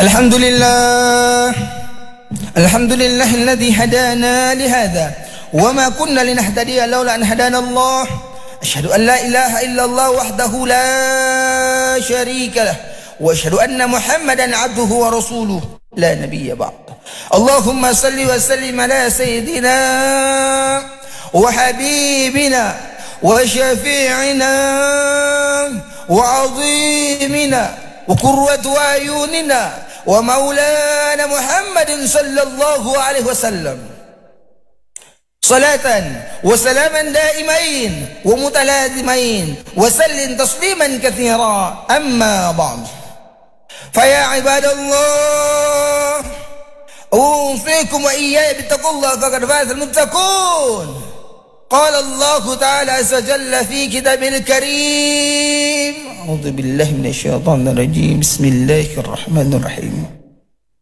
الحمد لله الذي هدانا لهذا وما كنا لنهتدي لولا أن هدانا الله. أشهد أن لا إله إلا الله وحده لا شريك له وأشهد أن محمدا عبده ورسوله لا نبي بعد. اللهم صل وسلم على سيدنا وحبيبنا وشفيعنا وعظيمنا وقرة أعيننا ومولانا محمد صلى الله عليه وسلم، صلاة وسلاما دائمين ومتلازمين وسلم تسليما كثيرا. أما بعد، فيا عباد الله، أوصيكم وإياي بتقوى الله فقد فاز المتقون. قال الله تعالى عز وجل في كتابه الكريم: أعوذ بالله من الشيطان الرجيم، بسم الله الرحمن الرحيم.